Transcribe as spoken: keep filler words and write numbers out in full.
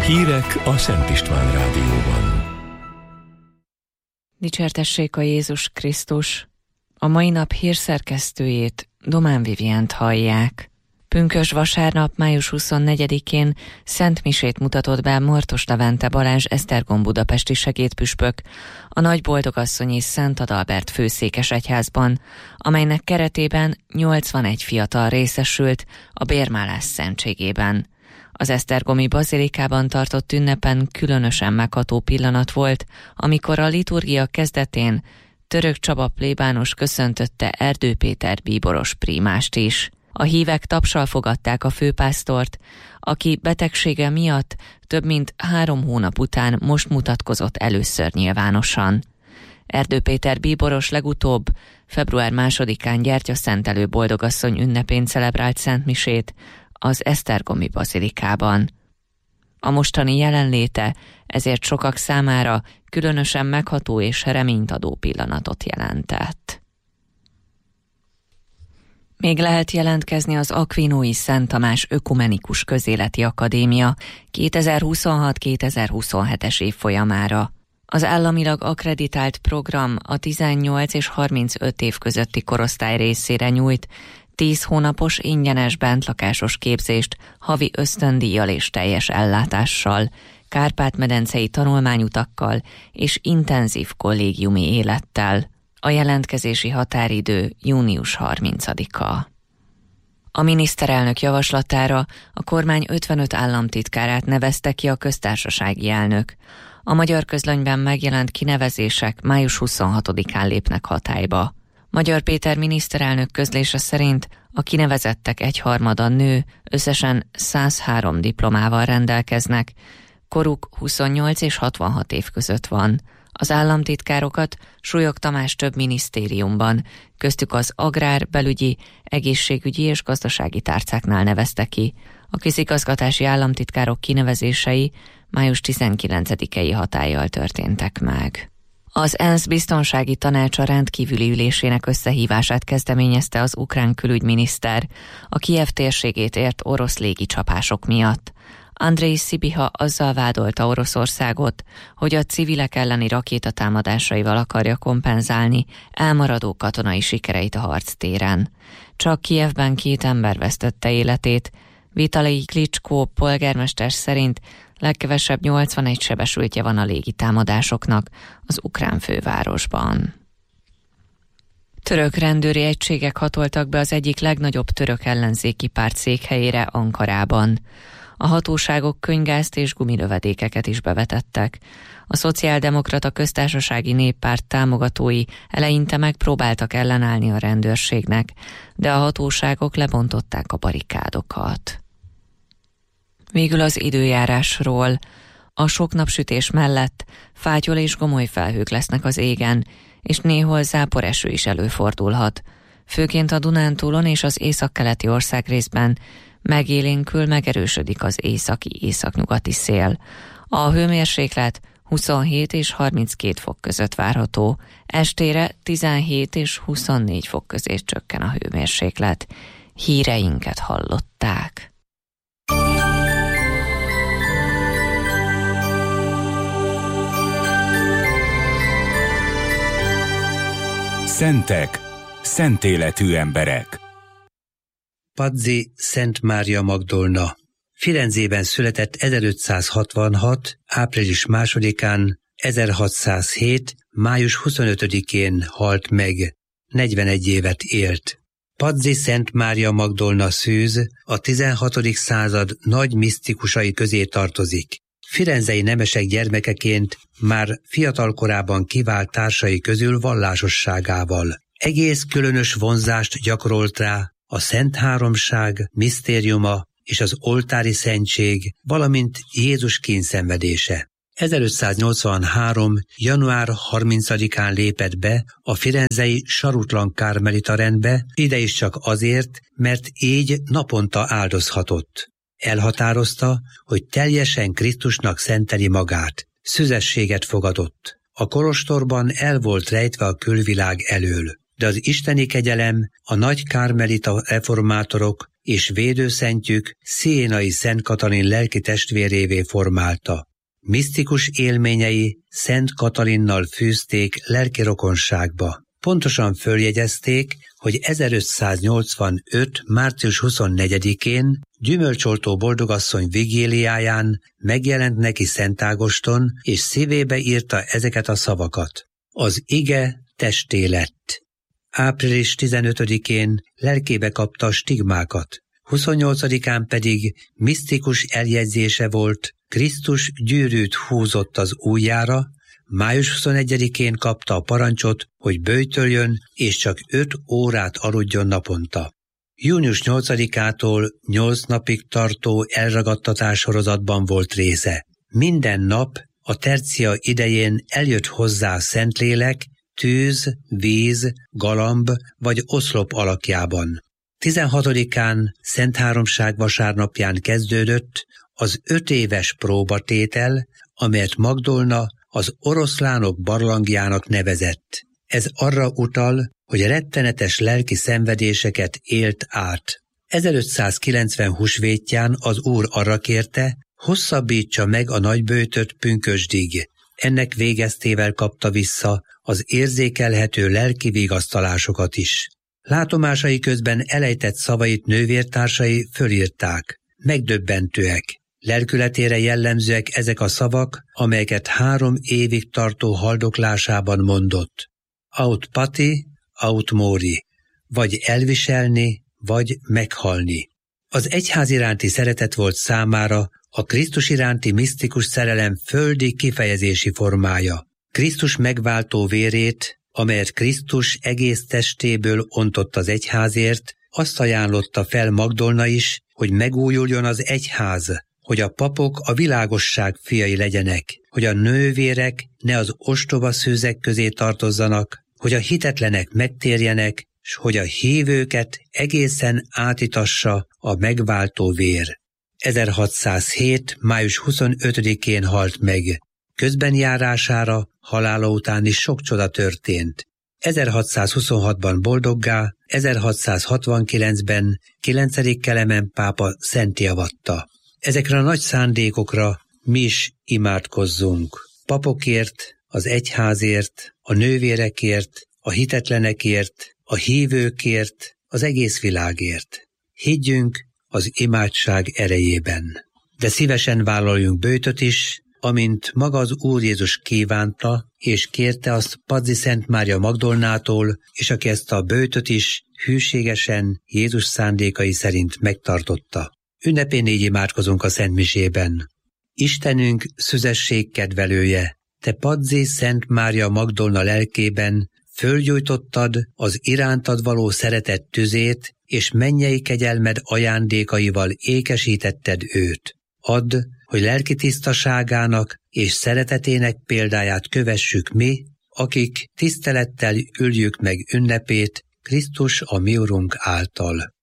Hírek a Szent István Rádióban. Dicsértessék a Jézus Krisztus! A mai nap hírszerkesztőjét, Domán Vivient hallják. Pünkösd vasárnap, május huszonnegyedikén szent misét mutatott be Martos Levente Balázs Esztergom budapesti segédpüspök a Nagyboldogasszonyi Szent Adalbert főszékesegyházban, amelynek keretében nyolcvanegy fiatal részesült a bérmálás szentségében. Az esztergomi bazilikában tartott ünnepen különösen megható pillanat volt, amikor a liturgia kezdetén Török Csaba plébános köszöntötte Erdő Péter bíboros prímást is. A hívek tapssal fogadták a főpásztort, aki betegsége miatt több mint három hónap után most mutatkozott először nyilvánosan. Erdő Péter bíboros legutóbb február másodikán gyertyaszentelő boldogasszony ünnepén celebrált szentmisét az esztergomi bazilikában. A mostani jelenléte ezért sokak számára különösen megható és reményt adó pillanatot jelentett. Még lehet jelentkezni az Akvinói Szent Tamás Ökumenikus Közéleti Akadémia kétezer-huszonhat kétezer-huszonhetes évfolyamára. Az államilag akkreditált program a tizennyolc és harmincöt év közötti korosztály részére nyújt tíz hónapos ingyenes bentlakásos képzést havi ösztöndíjjal és teljes ellátással, Kárpát-medencei tanulmányutakkal és intenzív kollégiumi élettel. A jelentkezési határidő június harmincadika. A miniszterelnök javaslatára a kormány ötvenöt államtitkárát nevezte ki a köztársasági elnök. A Magyar Közlönyben megjelent kinevezések május huszonhatodikán lépnek hatályba. Magyar Péter miniszterelnök közlése szerint a kinevezettek egyharmada nő, összesen száz három diplomával rendelkeznek, koruk huszonnyolc és hatvanhat év között van. Az államtitkárokat Súlyog Tamás több minisztériumban, köztük az agrár, belügyi, egészségügyi és gazdasági tárcáknál nevezte ki. A közigazgatási államtitkárok kinevezései május tizenkilencedikei hatállyal történtek meg. Az ENSZ biztonsági tanácsa rendkívüli ülésének összehívását kezdeményezte az ukrán külügyminiszter a Kijev térségét ért orosz légicsapások miatt. Andrej Szibiha azzal vádolta Oroszországot, hogy a civilek elleni rakétatámadásaival akarja kompenzálni elmaradó katonai sikereit a harctéren. Csak Kijevben két ember vesztette életét. Vitalij Klicskó polgármester szerint legkevesebb nyolcvanegy sebesültje van a légitámadásoknak az ukrán fővárosban. Török rendőri egységek hatoltak be az egyik legnagyobb török ellenzéki párt székhelyére, Ankarában. A hatóságok könyvgázt és gumilövedékeket is bevetettek. A Szociáldemokrata Köztársasági Néppárt támogatói eleinte megpróbáltak ellenállni a rendőrségnek, de a hatóságok lebontották a barikádokat. Végül az időjárásról. A sok napsütés mellett fátyol és gomoly felhők lesznek az égen, és néhol záporeső is előfordulhat. Főként a Dunántúlon és az északkeleti országrészben megélénkül, megerősödik az északi-északnyugati szél. A hőmérséklet huszonhét és harminckét fok között várható. Estére tizenhét és huszonnégy fok közé csökken a hőmérséklet. Híreinket hallották. Szentek, szentéletű emberek. Pazzi Szent Mária Magdolna. Firenzében született ezerötszázhatvanhat. április másodikán, ezerhatszázhét. május huszonötödikén halt meg, negyvenegy évet élt. Pazzi Szent Mária Magdolna szűz a tizenhatodik század nagy misztikusai közé tartozik. Firenzei nemesek gyermekeként már fiatalkorában kivált társai közül vallásosságával. Egész különös vonzást gyakorolt rá a Szent Háromság misztériuma és az oltári szentség, valamint Jézus kínszenvedése. ezerötszáznyolcvanhárom. január harmincadikán lépett be a firenzei Sarutlan Kármelita rendbe, ide is csak azért, mert így naponta áldozhatott. Elhatározta, hogy teljesen Krisztusnak szenteli magát. Szüzességet fogadott. A kolostorban el volt rejtve a külvilág elől, de az isteni kegyelem, a nagy kármelita reformátorok és védőszentjük Sziénai Szent Katalin lelki testvérévé formálta. Misztikus élményei Szent Katalinnal fűzték lelki rokonságba. Pontosan följegyezték, hogy ezerötszáznyolcvanöt. március huszonnegyedikén Gyümölcsoltó boldogasszony vigíliáján megjelent neki Szent Ágoston, és szívébe írta ezeket a szavakat. Az ige testé lett. április tizenötödikén lelkébe kapta a stigmákat, huszonnyolcadikán pedig misztikus eljegyzése volt, Krisztus gyűrűt húzott az ujjára, május huszonegyedikén kapta a parancsot, hogy böjtöljön, és csak öt órát aludjon naponta. június nyolcadikától nyolc napig tartó elragadtatás sorozatban volt része. Minden nap a tercia idején eljött hozzá a Szentlélek, tűz, víz, galamb vagy oszlop alakjában. tizenhatodikán Szent Háromság vasárnapján kezdődött az öt éves próbatétel, amelyet Magdolna az oroszlánok barlangjának nevezett. Ez arra utal, hogy rettenetes lelki szenvedéseket élt át. ezerötszázkilencven húsvétján az Úr arra kérte, hosszabbítsa meg a nagyböjtöt pünkösdig. Ennek végeztével kapta vissza az érzékelhető lelki vigasztalásokat is. Látomásai közben elejtett szavait nővértársai fölírták. Megdöbbentőek. Lelkületére jellemzőek ezek a szavak, amelyeket három évig tartó haldoklásában mondott. Aut pati, aut mori, vagy elviselni, vagy meghalni. Az egyház iránti szeretet volt számára a Krisztus iránti misztikus szerelem földi kifejezési formája. Krisztus megváltó vérét, amelyet Krisztus egész testéből ontott az egyházért, azt ajánlotta fel Magdolna is, hogy megújuljon az egyház, hogy a papok a világosság fiai legyenek, hogy a nővérek ne az ostoba szőzek közé tartozzanak, hogy a hitetlenek megtérjenek, s hogy a hívőket egészen átitassa a megváltó vér. ezerhatszázhét. május huszonötödikén halt meg. Közbenjárására halála után is sok csoda történt. ezerhatszázhuszonhatban boldoggá, ezerhatszázhatvankilencben kilencedik Kelemen pápa szentté avatta. Ezekre a nagy szándékokra mi is imádkozzunk. Papokért, az egyházért, a nővérekért, a hitetlenekért, a hívőkért, az egész világért. Higgyünk az imádság erejében. De szívesen vállaljunk böjtöt is, amint maga az Úr Jézus kívánta, és kérte azt Pazzi Szent Mária Magdolnától, és aki ezt a böjtöt is hűségesen Jézus szándékai szerint megtartotta. Ünnepén így imádkozunk a Szent Misében. Istenünk szüzesség kedvelője, te Pazzi Szent Mária Magdolna lelkében fölgyújtottad az irántad való szeretet tüzét, és mennyei kegyelmed ajándékaival ékesítetted őt. Add, hogy lelki tisztaságának és szeretetének példáját kövessük mi, akik tisztelettel üljük meg ünnepét Krisztus a mi Urunk által.